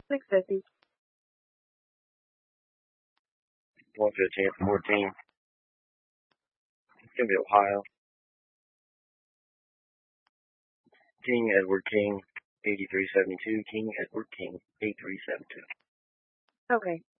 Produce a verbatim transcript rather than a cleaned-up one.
six fifty. one fifteen, fourteen. It's going to be Ohio. King Edward King, eighty-three seventy-two. King Edward King, eighty-three seventy-two. Okay.